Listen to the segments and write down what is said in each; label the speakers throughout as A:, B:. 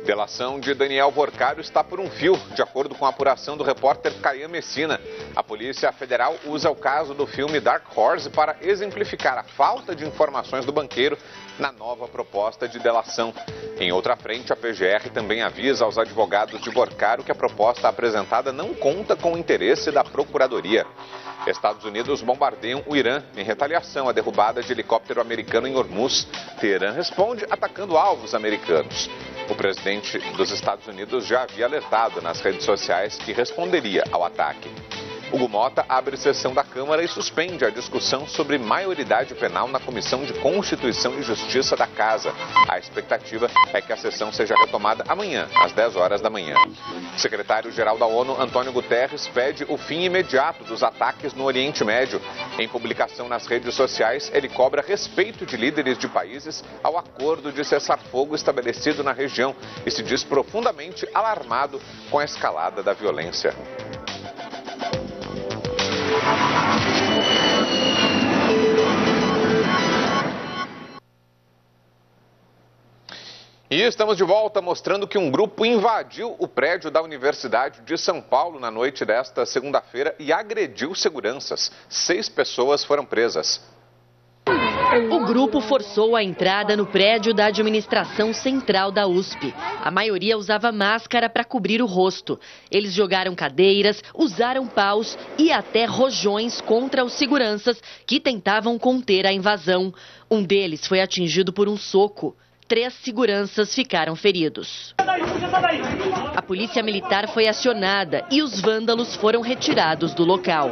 A: Delação de Daniel Porcaro está por um fio, de acordo com a apuração do repórter Caian Messina. A Polícia Federal usa o caso do filme Dark Horse para exemplificar a falta de informações do banqueiro na nova proposta de delação. Em outra frente, a PGR também avisa aos advogados de Porcaro que a proposta apresentada não conta com o interesse da Procuradoria. Estados Unidos bombardeiam o Irã em retaliação à derrubada de helicóptero americano em Hormuz. Teherã responde atacando alvos americanos. O presidente dos Estados Unidos já havia alertado nas redes sociais que responderia ao ataque. Hugo Mota abre sessão da Câmara e suspende a discussão sobre maioridade penal na Comissão de Constituição e Justiça da Casa. A expectativa é que a sessão seja retomada amanhã, às 10 horas da manhã. O secretário-geral da ONU, Antônio Guterres, pede o fim imediato dos ataques no Oriente Médio. Em publicação nas redes sociais, ele cobra respeito de líderes de países ao acordo de cessar-fogo estabelecido na região e se diz profundamente alarmado com a escalada da violência. E estamos de volta mostrando que um grupo invadiu o prédio da Universidade de São Paulo na noite desta segunda-feira e agrediu seguranças. 6 pessoas foram presas.
B: O grupo forçou a entrada no prédio da administração central da USP. A maioria usava máscara para cobrir o rosto. Eles jogaram cadeiras, usaram paus e até rojões contra os seguranças que tentavam conter a invasão. Um deles foi atingido por um soco. 3 seguranças ficaram feridos. A polícia militar foi acionada e os vândalos foram retirados do local.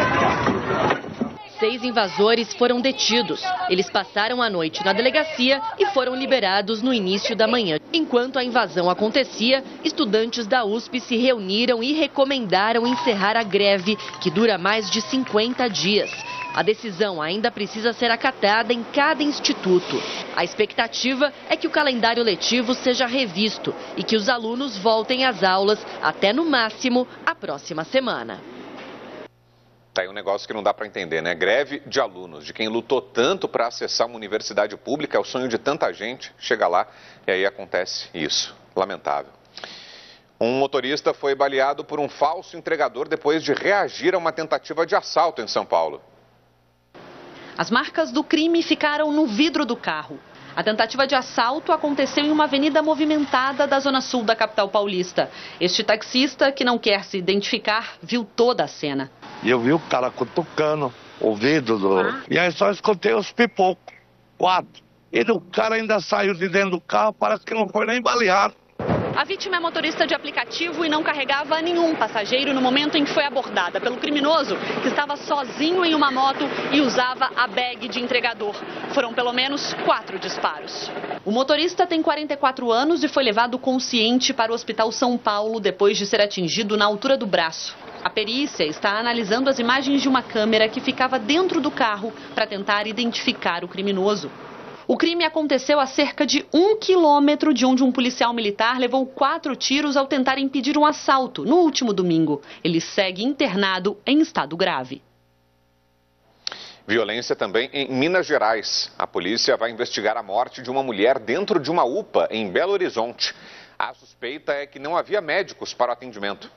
B: 6 invasores foram detidos. Eles passaram a noite na delegacia e foram liberados no início da manhã. Enquanto a invasão acontecia, estudantes da USP se reuniram e recomendaram encerrar a greve, que dura mais de 50 dias. A decisão ainda precisa ser acatada em cada instituto. A expectativa é que o calendário letivo seja revisto e que os alunos voltem às aulas até, no máximo, a próxima semana.
A: Tá aí um negócio que não dá para entender, né? Greve de alunos, de quem lutou tanto para acessar uma universidade pública, é o sonho de tanta gente, chega lá e aí acontece isso. Lamentável. Um motorista foi baleado por um falso entregador depois de reagir a uma tentativa de assalto em São Paulo.
C: As marcas do crime ficaram no vidro do carro. A tentativa de assalto aconteceu em uma avenida movimentada da zona sul da capital paulista. Este taxista, que não quer se identificar, viu toda a cena.
D: E eu vi o cara cutucando o vidro E aí só escutei os pipocos, 4. E o cara ainda saiu de dentro do carro, parece que não foi nem baleado.
C: A vítima é motorista de aplicativo e não carregava nenhum passageiro no momento em que foi abordada pelo criminoso, que estava sozinho em uma moto e usava a bag de entregador. Foram pelo menos 4 disparos. O motorista tem 44 anos e foi levado consciente para o Hospital São Paulo depois de ser atingido na altura do braço. A perícia está analisando as imagens de uma câmera que ficava dentro do carro para tentar identificar o criminoso. O crime aconteceu a cerca de 1 quilômetro de onde um policial militar levou 4 tiros ao tentar impedir um assalto no último domingo. Ele segue internado em estado grave.
A: Violência também em Minas Gerais. A polícia vai investigar a morte de uma mulher dentro de uma UPA em Belo Horizonte. A suspeita é que não havia médicos para o atendimento.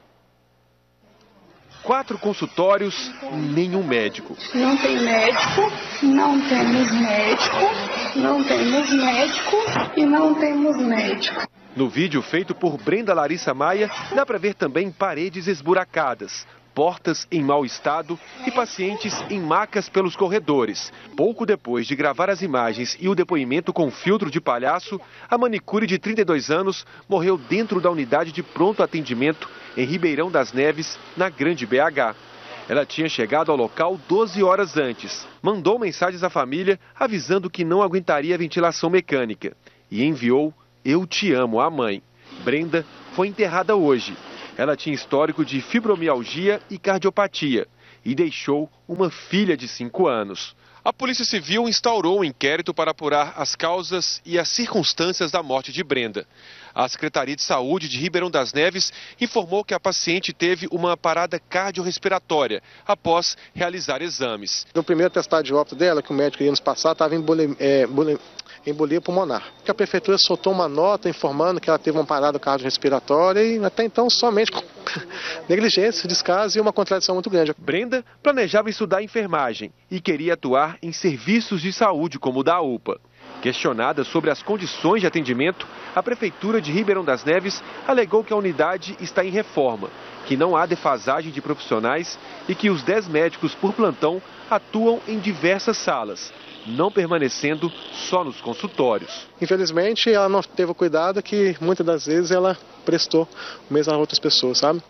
E: 4 consultórios, nenhum médico.
F: Não tem médico, não temos médico, não temos médico e não temos médico.
E: No vídeo feito por Brenda Larissa Maia, dá para ver também paredes esburacadas, portas em mau estado e pacientes em macas pelos corredores. Pouco depois de gravar as imagens e o depoimento com filtro de palhaço, a manicure de 32 anos morreu dentro da unidade de pronto atendimento em Ribeirão das Neves, na Grande BH. Ela tinha chegado ao local 12 horas antes, mandou mensagens à família avisando que não aguentaria a ventilação mecânica e enviou "Eu te amo" à mãe. Brenda foi enterrada hoje. Ela tinha histórico de fibromialgia e cardiopatia e deixou uma filha de 5 anos. A Polícia Civil instaurou um inquérito para apurar as causas e as circunstâncias da morte de Brenda. A Secretaria de Saúde de Ribeirão das Neves informou que a paciente teve uma parada cardiorrespiratória após realizar exames.
G: No primeiro atestado de óbito dela, que o médico ia nos passar, estava em embolia pulmonar. A prefeitura soltou uma nota informando que ela teve uma parada cardiorrespiratória e até então somente negligência, descaso e uma contradição muito grande.
E: Brenda planejava estudar enfermagem e queria atuar em serviços de saúde como o da UPA. Questionada sobre as condições de atendimento, a Prefeitura de Ribeirão das Neves alegou que a unidade está em reforma, que não há defasagem de profissionais e que os 10 médicos por plantão atuam em diversas salas, não permanecendo só nos consultórios.
G: Infelizmente, ela não teve o cuidado que muitas das vezes ela prestou o mesmo a outras pessoas, sabe?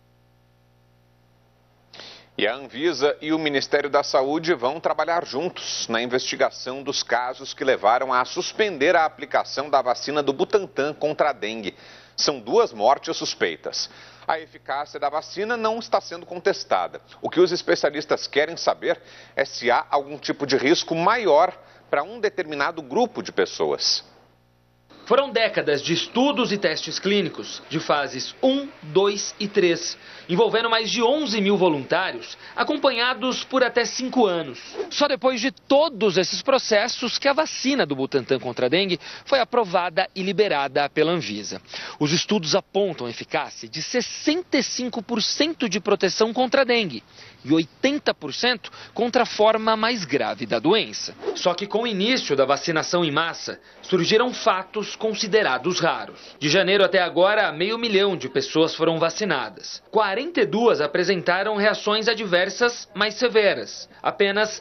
A: E a Anvisa e o Ministério da Saúde vão trabalhar juntos na investigação dos casos que levaram a suspender a aplicação da vacina do Butantan contra a dengue. São 2 mortes suspeitas. A eficácia da vacina não está sendo contestada. O que os especialistas querem saber é se há algum tipo de risco maior para um determinado grupo de pessoas.
H: Foram décadas de estudos e testes clínicos de fases 1, 2 e 3, envolvendo mais de 11 mil voluntários, acompanhados por até 5 anos. Só depois de todos esses processos que a vacina do Butantan contra a dengue foi aprovada e liberada pela Anvisa. Os estudos apontam a eficácia de 65% de proteção contra a dengue e 80% contra a forma mais grave da doença. Só que com o início da vacinação em massa, surgiram fatos considerados raros. De janeiro até agora, 500 mil de pessoas foram vacinadas. 42 apresentaram reações adversas mais severas, apenas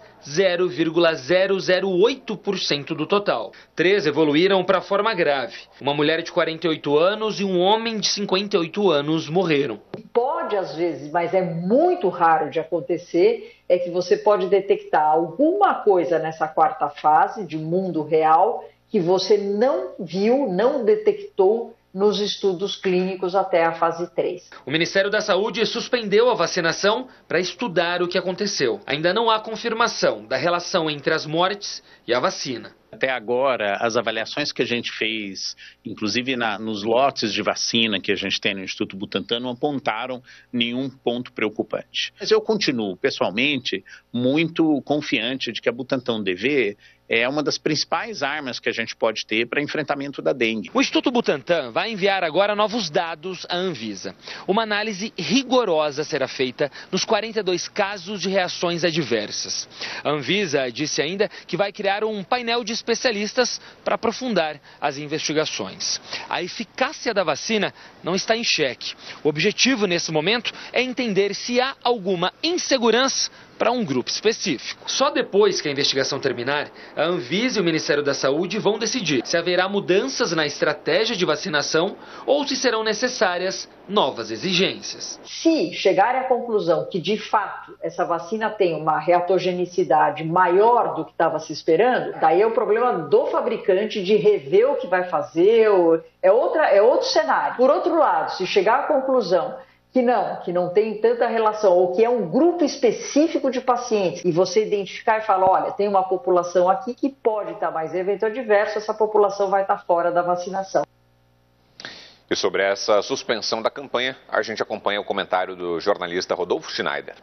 H: 0,008% do total. 3 evoluíram para forma grave. Uma mulher de 48 anos e um homem de 58 anos morreram.
I: Pode às vezes, mas é muito raro de acontecer, é que você pode detectar alguma coisa nessa 4ª fase de mundo real que você não viu, não detectou nos estudos clínicos até a fase 3.
H: O Ministério da Saúde suspendeu a vacinação para estudar o que aconteceu. Ainda não há confirmação da relação entre as mortes e a vacina.
J: Até agora, as avaliações que a gente fez, inclusive nos lotes de vacina que a gente tem no Instituto Butantan, não apontaram nenhum ponto preocupante. Mas eu continuo, pessoalmente, muito confiante de que a Butantan DV é uma das principais armas que a gente pode ter para enfrentamento da dengue.
H: O Instituto Butantan vai enviar agora novos dados à Anvisa. Uma análise rigorosa será feita nos 42 casos de reações adversas. A Anvisa disse ainda que vai criar um painel de especialistas para aprofundar as investigações. A eficácia da vacina não está em xeque. O objetivo nesse momento é entender se há alguma insegurança para um grupo específico. Só depois que a investigação terminar, a Anvisa e o Ministério da Saúde vão decidir se haverá mudanças na estratégia de vacinação ou se serão necessárias novas exigências.
I: Se chegarem à conclusão que, de fato, essa vacina tem uma reatogenicidade maior do que estava se esperando, daí é o problema do fabricante de rever o que vai fazer, é outro cenário. Por outro lado, se chegar à conclusão que não tem tanta relação, ou que é um grupo específico de pacientes, e você identificar e falar, olha, tem uma população aqui que pode estar mais evento adverso, essa população vai estar fora da vacinação.
A: E sobre essa suspensão da campanha, a gente acompanha o comentário do jornalista Rodolfo Schneider.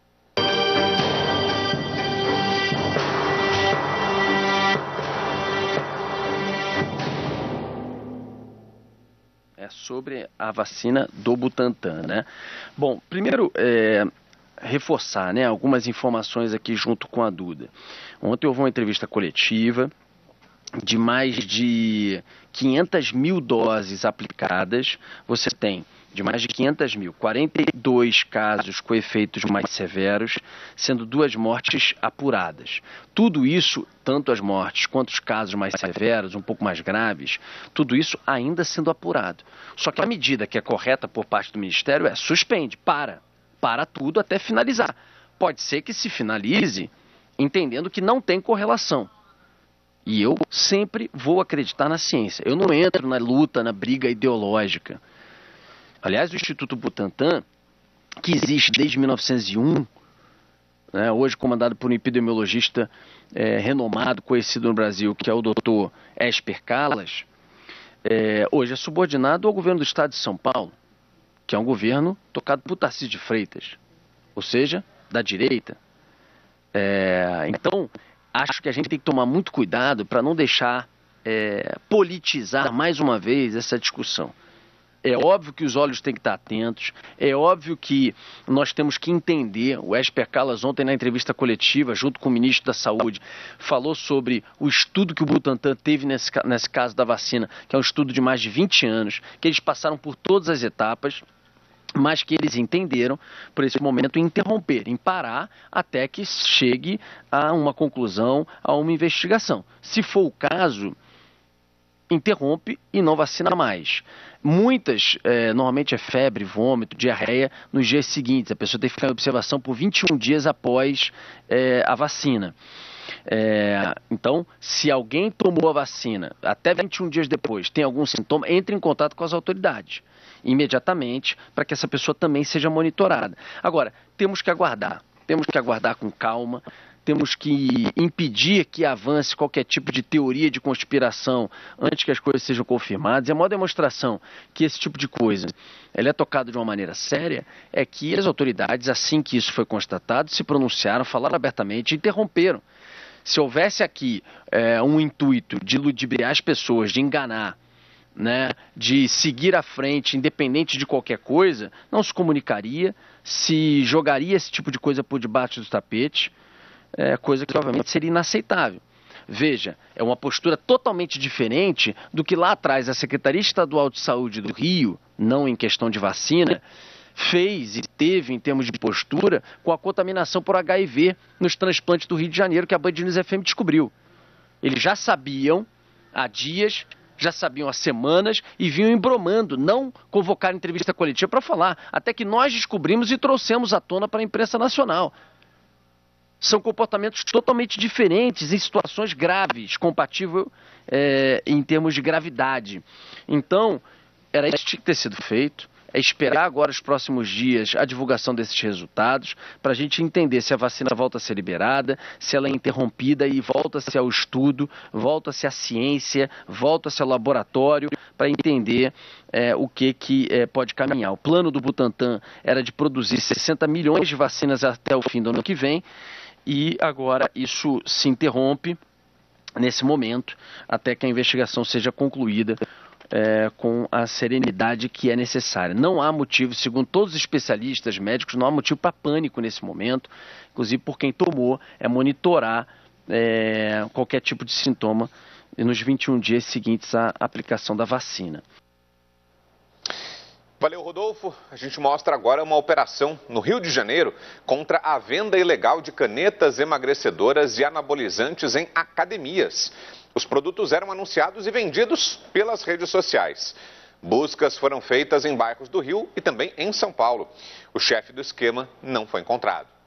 K: Sobre a vacina do Butantan, né? Bom, primeiro reforçar, né, algumas informações aqui junto com a Duda. Ontem houve uma entrevista coletiva de mais de 500 mil doses aplicadas. Você tem de mais de 500 mil, 42 casos com efeitos mais severos, sendo 2 mortes apuradas. Tudo isso, tanto as mortes quanto os casos mais severos, um pouco mais graves, tudo isso ainda sendo apurado. Só que a medida que é correta por parte do Ministério é suspende, para tudo até finalizar. Pode ser que se finalize entendendo que não tem correlação. E eu sempre vou acreditar na ciência. Eu não entro na luta, na briga ideológica. Aliás, o Instituto Butantan, que existe desde 1901, né, hoje comandado por um epidemiologista renomado, conhecido no Brasil, que é o Dr. Esper Calas, hoje é subordinado ao governo do Estado de São Paulo, que é um governo tocado por Tarcísio de Freitas, ou seja, da direita. Então, acho que a gente tem que tomar muito cuidado para não deixar politizar mais uma vez essa discussão. É óbvio que os olhos têm que estar atentos, é óbvio que nós temos que entender. O Esper Callas ontem na entrevista coletiva, junto com o ministro da Saúde, falou sobre o estudo que o Butantan teve nesse caso da vacina, que é um estudo de mais de 20 anos, que eles passaram por todas as etapas, mas que eles entenderam, por esse momento, interromper, em parar até que chegue a uma conclusão, a uma investigação. Se for o caso, interrompe e não vacina mais. Muitas, normalmente é febre, vômito, diarreia nos dias seguintes. A pessoa tem que ficar em observação por 21 dias após a vacina. Então, se alguém tomou a vacina até 21 dias depois, tem algum sintoma, entre em contato com as autoridades imediatamente para que essa pessoa também seja monitorada. Agora, temos que aguardar com calma. Temos que impedir que avance qualquer tipo de teoria de conspiração antes que as coisas sejam confirmadas. E a maior demonstração que esse tipo de coisa é tocado de uma maneira séria é que as autoridades, assim que isso foi constatado, se pronunciaram, falaram abertamente e interromperam. Se houvesse aqui um intuito de ludibriar as pessoas, de enganar, né, de seguir à frente, independente de qualquer coisa, não se comunicaria, se jogaria esse tipo de coisa por debaixo do tapete. Coisa que obviamente seria inaceitável. Veja, é uma postura totalmente diferente do que lá atrás a Secretaria Estadual de Saúde do Rio, não em questão de vacina, fez e teve em termos de postura com a contaminação por HIV nos transplantes do Rio de Janeiro, que a Band News FM descobriu. Eles já sabiam há dias, já sabiam há semanas e vinham embromando, não convocar entrevista coletiva para falar, até que nós descobrimos e trouxemos à tona para a imprensa nacional. São comportamentos totalmente diferentes em situações graves, compatível em termos de gravidade. Então, era isso que tinha que ter sido feito. É esperar agora os próximos dias a divulgação desses resultados para a gente entender se a vacina volta a ser liberada, se ela é interrompida e volta-se ao estudo, volta-se à ciência, volta-se ao laboratório para entender o que pode caminhar. O plano do Butantan era de produzir 60 milhões de vacinas até o fim do ano que vem. E agora isso se interrompe nesse momento até que a investigação seja concluída com a serenidade que é necessária. Não há motivo, segundo todos os especialistas médicos, não há motivo para pânico nesse momento, inclusive por quem tomou, monitorar qualquer tipo de sintoma nos 21 dias seguintes à aplicação da vacina.
A: Valeu, Rodolfo. A gente mostra agora uma operação no Rio de Janeiro contra a venda ilegal de canetas emagrecedoras e anabolizantes em academias. Os produtos eram anunciados e vendidos pelas redes sociais. Buscas foram feitas em bairros do Rio e também em São Paulo. O chefe do esquema não foi encontrado.